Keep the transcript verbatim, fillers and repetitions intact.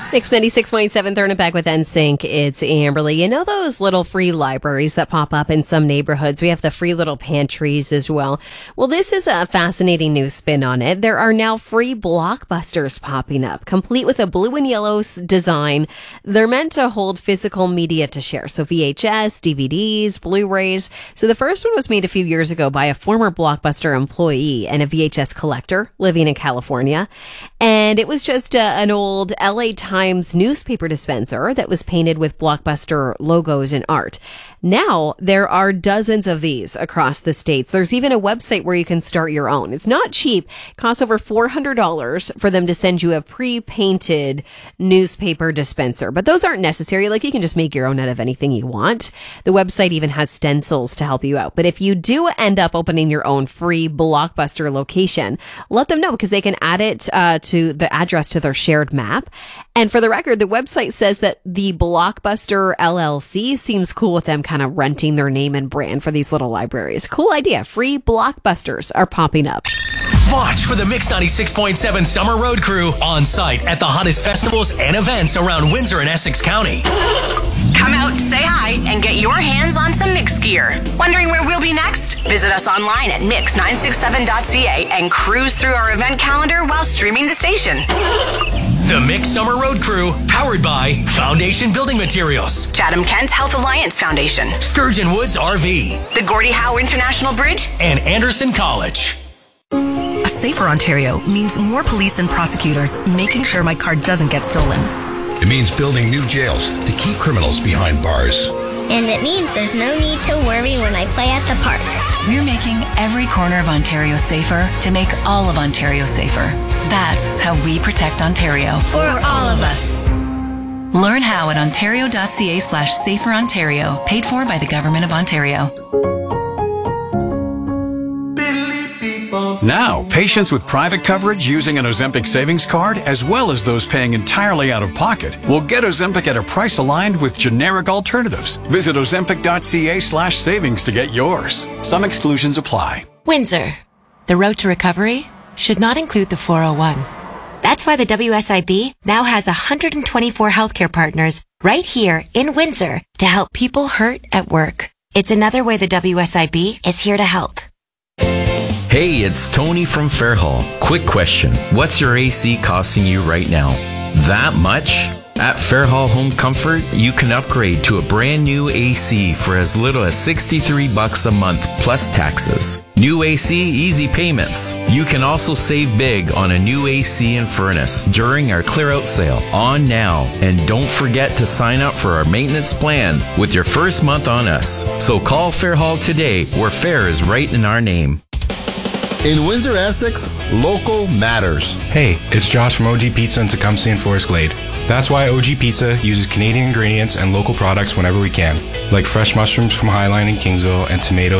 Mix ninety-six point seven, throwing it back with N Sync. It's Amberly. You know those little free libraries that pop up in some neighborhoods? We have the free little pantries as well. Well, this is a fascinating new spin on it. There are now free Blockbusters popping up, complete with a blue and yellow s- design. They're meant to hold physical media to share. So V H S, D V Ds, Blu-rays. So the first one was made a few years ago by a former Blockbuster employee and a V H S collector living in California. And it was just uh, an old L A Times newspaper dispenser that was painted with Blockbuster logos and art. Now, there are dozens of these across the states. There's even a website where you can start your own. It's not cheap. It costs over four hundred dollars for them to send you a pre-painted newspaper dispenser. But those aren't necessary. Like, you can just make your own out of anything you want. The website even has stencils to help you out. But if you do end up opening your own free Blockbuster location, let them know, because they can add it uh, to the address to their shared map. And for the record, the website says that the Blockbuster L L C seems cool with them kind of renting their name and brand for these little libraries. Cool idea. Free Blockbusters are popping up. Watch for the Mix ninety-six point seven Summer Road Crew on site at the hottest festivals and events around Windsor and Essex County. Come out, say hi, and get your hands on some Mix gear. Wondering where we'll be next? Visit us online at mix nine six seven dot c a and cruise through our event calendar while streaming the station. The Mix Summer Road Crew, powered by Foundation Building Materials, Chatham Kent Health Alliance Foundation, Sturgeon Woods R V, the Gordie Howe International Bridge, and Anderson College. A safer Ontario means more police and prosecutors making sure my car doesn't get stolen. It means building new jails to keep criminals behind bars. And it means there's no need to worry when I play at the park. We're making every corner of Ontario safer to make all of Ontario safer. That's how we protect Ontario. For all of us. Learn how at ontario.ca slash safer Ontario. Paid for by the Government of Ontario. Now, patients with private coverage using an Ozempic savings card, as well as those paying entirely out of pocket, will get Ozempic at a price aligned with generic alternatives. Visit ozempic.ca slash savings to get yours. Some exclusions apply. Windsor. The road to recovery should not include the four oh one. That's why the W S I B now has one hundred twenty-four healthcare partners right here in Windsor to help people hurt at work. It's another way the W S I B is here to help. Hey, it's Tony from Fairhall. Quick question. What's your A C costing you right now? That much? At Fairhall Home Comfort, you can upgrade to a brand new A C for as little as sixty-three bucks a month plus taxes. New A C, easy payments. You can also save big on a new A C and furnace during our clear out sale on now. And don't forget to sign up for our maintenance plan with your first month on us. So call Fairhall today, where fair is right in our name. In Windsor, Essex, local matters. Hey, it's Josh from O G Pizza in Tecumseh and Forest Glade. That's why O G Pizza uses Canadian ingredients and local products whenever we can, like fresh mushrooms from Highline in Kingsville and tomatoes